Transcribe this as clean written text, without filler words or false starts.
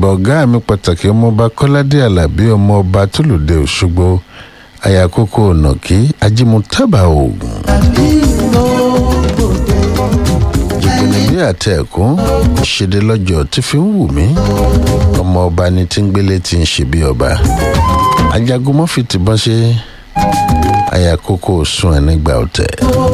ìbà ọ̀gá mi pàtàkì ọmọọba kọ́ládé alábí ọmọọba tólùdé òṣogbo ayakoko ọ̀nàkí ajímútàbà ògùn jìbìnìbí àti ẹ̀kún ṣèdè lọ́jọ́ tí fi ń wù mí ọmọọba ni tí ń gbélé tí ń ṣe bí ọba ajagun mọ́fì tìbọn ṣe ayakoko sún ẹ̀ nígbà ọ̀tẹ̀.